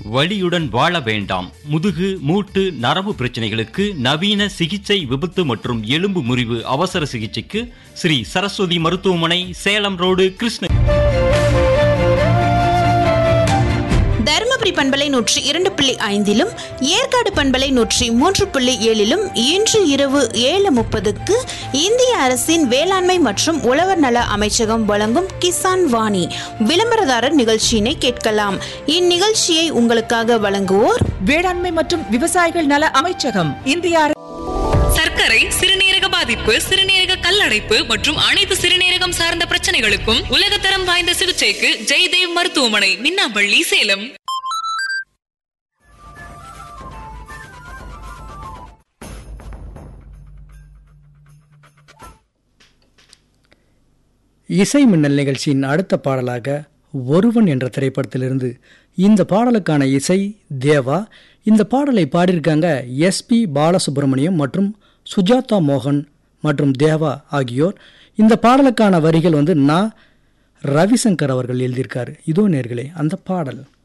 வலியுடன் வாழ வேண்டாம். முதுகு, மூட்டு, நரம்பு பிரச்சனைகளுக்கு நவீன சிகிச்சை, விபத்து மற்றும் எலும்பு முறிவு அவசர சிகிச்சைக்கு ஸ்ரீ சரஸ்வதி மருத்துவமனை, சேலம் ரோடு, கிருஷ்ணகிரி. தருமபுரி பண்பலை 102.5 ஏற்காடு பண்பலை 103.7 இன்று இரவு 7:30 இந்திய அரசின் வேளாண்மை மற்றும் உழவர் நல அமைச்சகம் வழங்கும் கிசான் வாணி விளம்பரதாரர் நிகழ்ச்சியினை கேட்கலாம். இந்நிகழ்ச்சியை உங்களுக்காக வழங்குவோர் வேளாண்மை மற்றும் விவசாயிகள் நல அமைச்சகம், இந்திய அரசு. சர்க்கரை, சிறுநீரக பாதிப்பு, சிறுநீரக கல்லடைப்பு மற்றும் அனைத்து சிறுநீரகம் சார்ந்த பிரச்சனைகளுக்கும் உலகத்தரம் வாய்ந்த சிகிச்சைக்கு ஜெய்தேவ் மருத்துவமனை, மின்னாம்பள்ளி, சேலம். இசை மின்னல் நிகழ்ச்சியின் அடுத்த பாடலாக ஒருவன் என்ற திரைப்படத்திலிருந்து இந்த பாடலுக்கான இசை தேவா. இந்த பாடலை பாடியிருக்காங்க எஸ்பி பாலசுப்ரமணியம் மற்றும் சுஜாதா மோகன் மற்றும் தேவா ஆகியோர். இந்த பாடலுக்கான வரிகள் ரவிசங்கர் அவர்கள் எழுதியிருக்காரு. இதோ நேர்களே அந்த பாடல்.